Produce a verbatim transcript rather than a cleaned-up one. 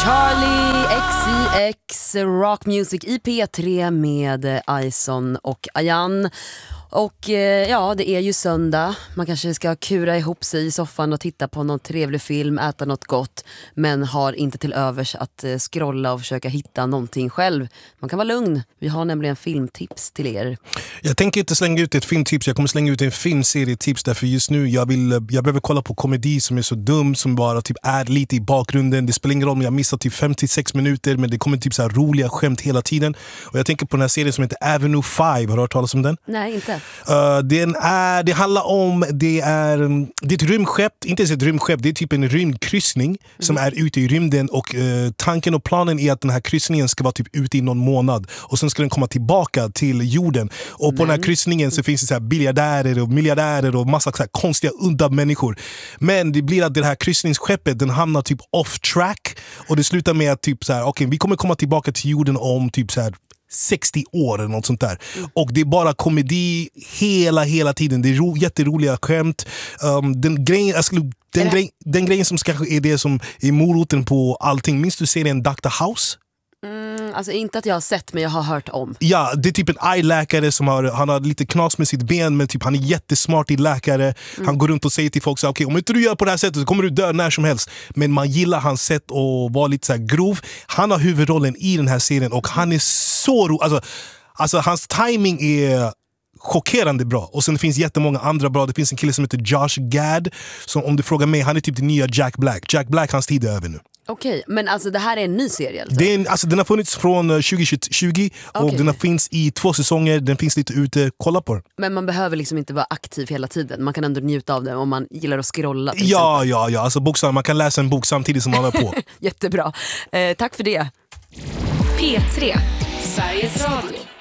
Charlie X C X Rock Music i P tre med Ison och Ayan. Och eh, ja, det är ju söndag. Man kanske ska kura ihop sig i soffan och titta på någon trevlig film, äta något gott, men har inte till övers att eh, scrolla och försöka hitta någonting själv. Man kan vara lugn. Vi har nämligen filmtips till er. Jag tänker inte slänga ut ett filmtips. Jag kommer slänga ut en filmserietips, därför just nu jag vill jag behöver kolla på komedi som är så dum, som bara typ är lite i bakgrunden. Det spelar ingen roll om jag missar typ femtiosex minuter, men det kommer typ så här roliga skämt hela tiden. Och jag tänker på den här serien som heter Avenue five. Har du hört talas om den? Nej, inte. Uh, den är, det handlar om, det är, det är ett rymdskepp, inte ens ett rymdskepp, det är typ en rymdkryssning mm. som är ute i rymden, och uh, tanken och planen är att den här kryssningen ska vara typ ute i någon månad och sen ska den komma tillbaka till jorden. Och Men. på den här kryssningen så finns det så här biljardärer och miljardärer och massa så här konstiga udda människor. Men det blir att det här kryssningsskeppet, den hamnar typ off track, och det slutar med att typ så här, okej, okay, vi kommer komma tillbaka till jorden om typ så här sextio år eller något sånt där. Mm. Och det är bara komedi hela hela tiden. Det är ro, jätteroliga skämt. Um, den, grejen, jag skulle, den, grej, den grejen som kanske är det som är moroten på allting. Minns du serien doctor House? Mm, alltså inte att jag har sett, men jag har hört om. Ja, det är typ en eye-läkare som har, han har lite knas med sitt ben, men typ han är jättesmart i läkare. Mm. Han går runt och säger till folk så, okej, om inte du gör på det här sättet så kommer du dö när som helst. Men man gillar hans sätt att vara lite så här grov. Han har huvudrollen i den här serien och han är så rolig. Alltså, alltså hans timing är chockerande bra. Och sen finns jättemånga andra bra. Det finns en kille som heter Josh Gad, som om du frågar mig, han är typ den nya Jack Black. Jack Black, hans tid är över nu. Okej, men alltså det här är en ny serie alltså? Det är en, alltså den har funnits från tjugo tjugo och okay. Den har finns i två säsonger. Den finns lite ute, kolla på den. Men man behöver liksom inte vara aktiv hela tiden. Man kan ändå njuta av det om man gillar att scrolla. Ja, exempel. ja, ja. Alltså bokstav, man kan läsa en bok samtidigt som man är på. Jättebra. Eh, tack för det. P tre, Sveriges Radio.